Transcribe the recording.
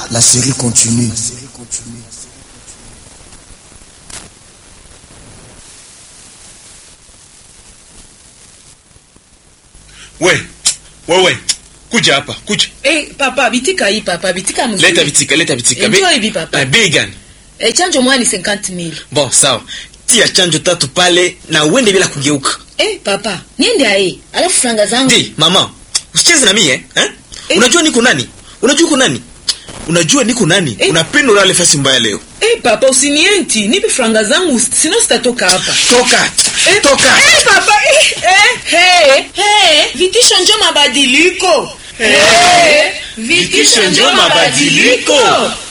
la série continue. Wewe. Kuja hapa, kuja. Papa, bitika hii papa, bitika mzuri. Leta bitika. Enjoy hivi papa. Bei gani? Chanjo mwani 50,000. Bon, sawa. Tia chanjo 3 pale na uende bila kugeuka. Papa, niende ae. Alafu franga zangu. Mama, usicheze na mimi Unajua niko nani? Unajua niko nani? Unapenda ulale fasi mbaya leo. Papa, usinienti. Nipe franga zangu, sino sitatoka hapa. Toka. Papa. Vitisho njo mabadiliko. Vitisho njo mabadiliko.